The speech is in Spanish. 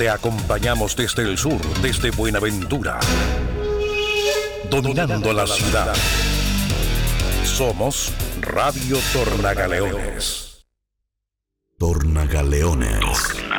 Te acompañamos desde el sur, desde Buenaventura, dominando la ciudad. Somos Radio Tornagaleones. Tornagaleones.